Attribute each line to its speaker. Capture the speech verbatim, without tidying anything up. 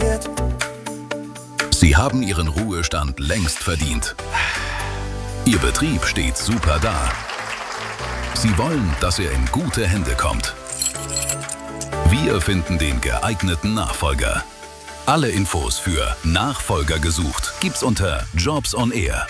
Speaker 1: passiert.
Speaker 2: Sie haben Ihren Ruhestand längst verdient. Ihr Betrieb steht super da. Sie wollen, dass er in gute Hände kommt. Wir finden den geeigneten Nachfolger. Alle Infos für Nachfolger gesucht gibt's unter Jobs on Air.